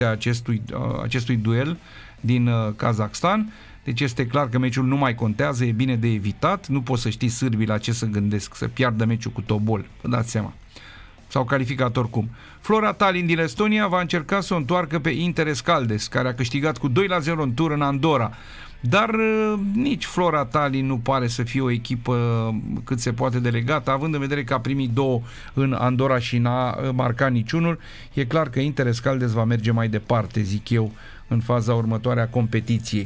acestui duel din Kazakhstan. Deci este clar că meciul nu mai contează, e bine de evitat. Nu poți să știi sârbii la ce să gândesc, să piardă meciul cu Tobol, vă dați seama. S-au calificat oricum. Flora Tallinn din Estonia va încerca să o întoarcă pe Interes Caldes, care a câștigat cu 2-0 în tur în Andorra. Dar nici Flora Tallinn nu pare să fie o echipă cât se poate delegată, având în vedere că a primit 2 în Andorra și n-a marcat niciunul. E clar că Interes Caldes va merge mai departe, zic eu, în faza următoare a competiției.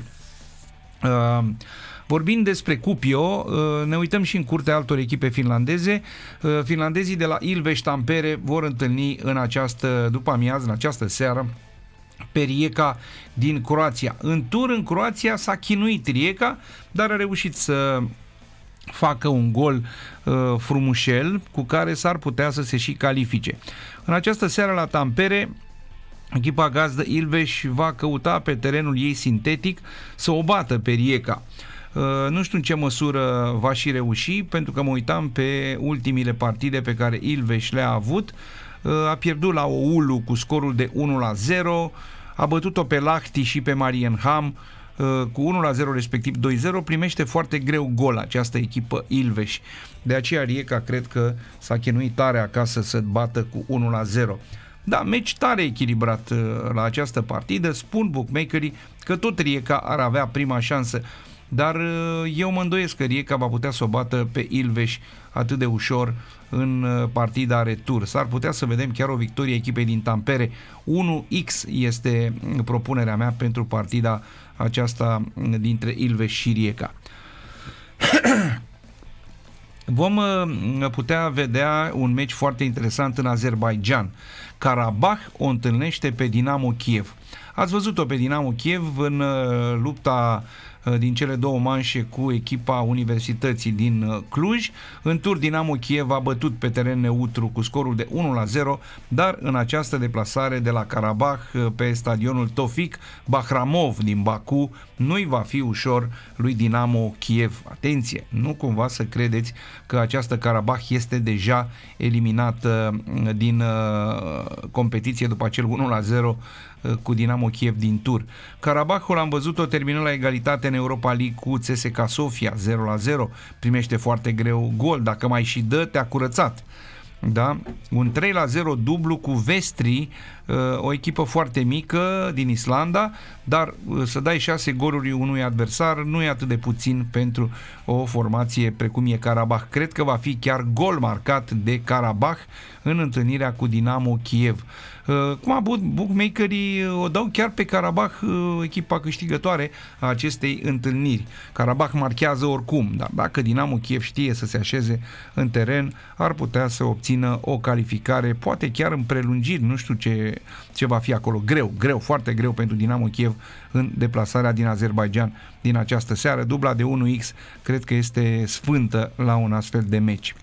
Vorbind despre Kuopio, ne uităm și în curtea altor echipe finlandeze. Finlandezii de la Ilves Tampere vor întâlni în această după-amiază, în această seară, pe Rijeka din Croația. În tur în Croația s-a chinuit Rijeka, dar a reușit să facă un gol frumușel cu care s-ar putea să se și califice. În această seară la Tampere, echipa gazdă Ilves va căuta pe terenul ei sintetic să o bată pe Rijeka. Nu știu în ce măsură va și reuși, pentru că mă uitam pe ultimile partide pe care Ilves le-a avut. A pierdut la Oulu cu scorul de 1-0, a bătut-o pe Lahti și pe Marienham cu 1-0 respectiv 2-0, primește foarte greu gol această echipă Ilves. De aceea Rijeka cred că s-a chinuit tare acasă să bată cu 1-0. Da, meci tare echilibrat la această partidă. Spun bookmakerii că tot Rijeka ar avea prima șansă, dar eu mă îndoiesc că Rijeka va putea să o bată pe Ilves atât de ușor în partida retur. S-ar putea să vedem chiar o victorie echipei din Tampere. 1x este propunerea mea pentru partida aceasta dintre Ilves și Rijeka. Vom putea vedea un meci foarte interesant în Azerbaijan. Karabakh o întâlnește pe Dinamo Kiev. Ați văzut-o pe Dinamo Kiev în lupta din cele două manșe cu echipa Universității din Cluj. În tur Dinamo Kiev a bătut pe teren neutru cu scorul de 1-0, dar în această deplasare de la Karabakh pe stadionul Tofik Bahramov din Baku nu-i va fi ușor lui Dinamo Kiev. Atenție, nu cumva să credeți că această Karabakh este deja eliminată din competiție după acel 1-0 cu Dinamo Kiev din tur. Karabakhul am văzut-o termină la egalitate în Europa League cu CSKA Sofia 0-0, primește foarte greu gol, dacă mai și dă, te-a curățat. Da? Un 3-0 dublu cu Vestri, o echipă foarte mică din Islanda, dar să dai 6 goluri unui adversar nu e atât de puțin pentru o formație precum e Karabakh. Cred că va fi chiar gol marcat de Karabakh în întâlnirea cu Dinamo Kiev. Cum a bookmakerii o dau chiar pe Karabakh, echipa câștigătoare a acestei întâlniri. Karabakh marchează oricum, dar dacă Dinamo Kiev știe să se așeze în teren, ar putea să obțină o calificare, poate chiar în prelungiri, nu știu ce va fi acolo. Greu, foarte greu pentru Dinamo Kiev în deplasarea din Azerbaijan din această seară. Dubla de 1x cred că este sfântă la un astfel de meci.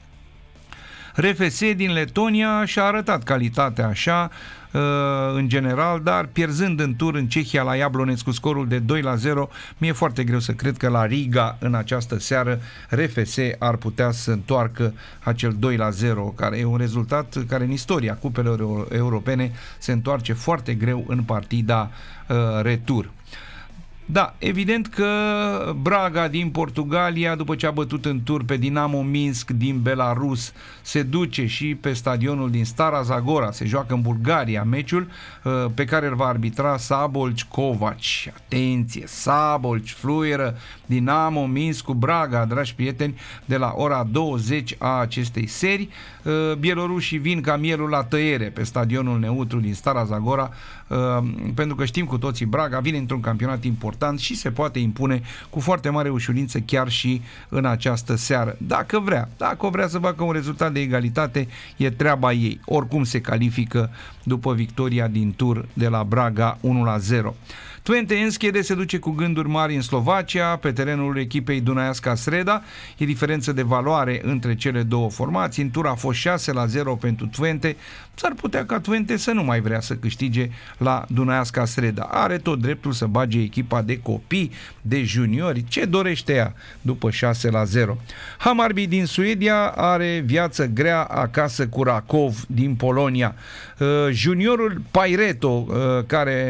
RFS din Letonia și-a arătat calitatea așa în general, dar pierzând în tur în Cehia la Jablonec cu scorul de 2-0, mi-e foarte greu să cred că la Riga în această seară RFS ar putea să întoarcă acel 2-0, care e un rezultat care în istoria cupelor europene se întoarce foarte greu în partida retur. Da, evident că Braga din Portugalia, după ce a bătut în tur pe Dinamo Minsk din Belarus, se duce și pe stadionul din Stara Zagora, se joacă în Bulgaria meciul pe care îl va arbitra Szabolcs Kovac. Atenție, Szabolcs fluieră Dinamo Minsk cu Braga, dragi prieteni, de la ora 20 a acestei seri. Bielorușii vin ca mielul la tăiere pe stadionul neutru din Stara Zagora, pentru că știm cu toții, Braga vine într-un campionat important și se poate impune cu foarte mare ușurință chiar și în această seară. Dacă vrea să facă un rezultat de egalitate, e treaba ei. Oricum se califică după victoria din tur de la Braga 1-0. Twente Enschede se duce cu gânduri mari în Slovacia, pe terenul echipei Dunajská Streda. E diferență de valoare între cele două formații. În tur a fost 6-0 pentru Twente. S-ar putea ca Twente să nu mai vrea să câștige la Dunajská Streda. Are tot dreptul să bage echipa de copii, de juniori. Ce dorește ea după 6-0? Hammarby din Suedia are viață grea acasă cu Rakov din Polonia. Juniorul Paireto, care